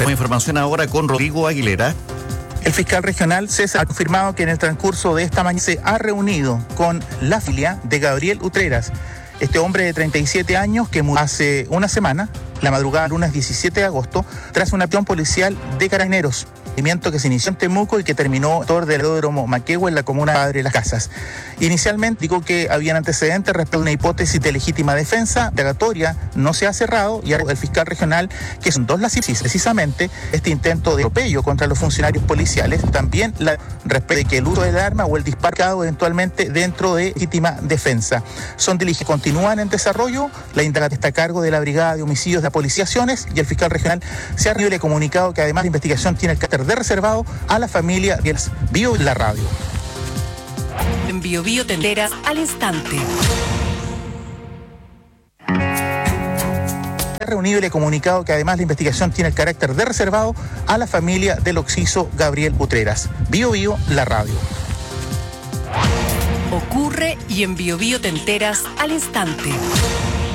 Tenemos información ahora con Rodrigo Aguilera. El fiscal regional César ha confirmado que en el transcurso de esta mañana se ha reunido con la familia de Gabriel Utreras, este hombre de 37 años que murió hace una semana, la madrugada del lunes 17 de agosto, tras una acción policial de carabineros. Que se inició en Temuco y que terminó del aeródromo Maquehue en la comuna de Padre Las Casas. Inicialmente dijo que habían antecedentes respecto a una hipótesis de legítima defensa. La indagatoria no se ha cerrado y el fiscal regional, que son 2 las hipótesis, precisamente este intento de atropello contra los funcionarios policiales, también respecto de que el uso del arma o el disparo eventualmente dentro de legítima defensa. Son diligencias que continúan en desarrollo. La indagatoria está a cargo de la Brigada de Homicidios de la Policía Acciones y el fiscal regional se ha reunido y comunicado que además la investigación tiene el carácter de reservado a la familia de Bio la Radio. En Bio Bio te enteras al instante. Reunido y le he comunicado que además la investigación tiene el carácter de reservado a la familia del occiso Gabriel Utreras. Bio Bio la Radio. Ocurre y en Bio Bio te enteras al instante.